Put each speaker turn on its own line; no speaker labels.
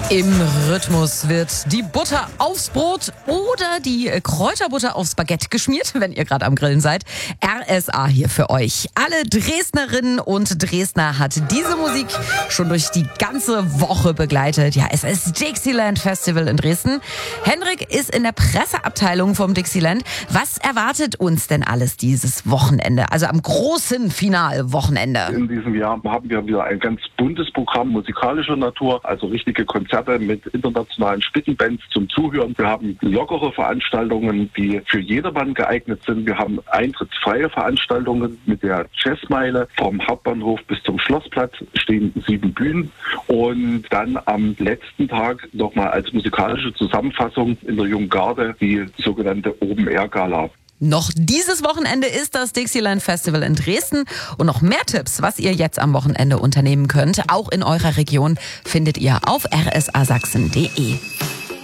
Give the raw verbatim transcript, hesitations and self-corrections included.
Im Rhythmus wird die Butter aufs Brot oder die Kräuterbutter aufs Baguette geschmiert, wenn ihr gerade am Grillen seid. R S A hier für euch. Alle Dresdnerinnen und Dresdner hat diese Musik schon durch die ganze Woche begleitet. Ja, es ist Dixieland Festival in Dresden. Henrik ist in der Presseabteilung vom Dixieland. Was erwartet uns denn alles dieses Wochenende? Also am großen Finalwochenende.
In diesem Jahr haben wir wieder ein ganz buntes Programm musikalischer Natur, also richtige Konzerte mit internationalen Spitzenbands zum Zuhören. Wir haben lockere Veranstaltungen, die für jedermann geeignet sind. Wir haben eintrittsfreie Veranstaltungen mit der Jazzmeile. Vom Hauptbahnhof bis zum Schlossplatz stehen sieben Bühnen. Und dann am letzten Tag nochmal als musikalische Zusammenfassung in der Jungen Garde die sogenannte Open-Air-Gala.
Noch dieses Wochenende ist das Dixieland Festival in Dresden und noch mehr Tipps, was ihr jetzt am Wochenende unternehmen könnt, auch in eurer Region, findet ihr auf r s a sachsen punkt d e.